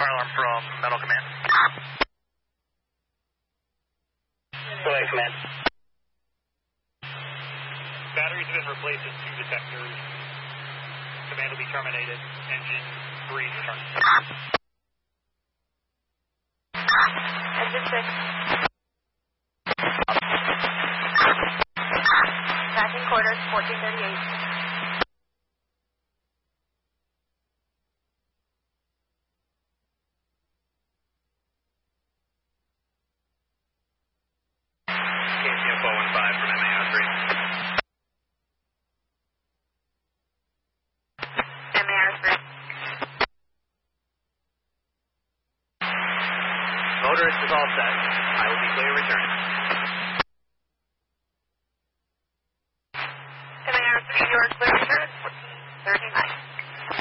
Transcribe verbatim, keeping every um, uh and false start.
fire alarm from Metal Command. Go ahead, Command. Batteries have been replaced in two detectors. Command will be terminated. Engine three return. Engine six. Passing quarters, fourteen thirty-eight. K C F oh one five from M A R three. M A R three. Motorist is all set. I will be clear to return.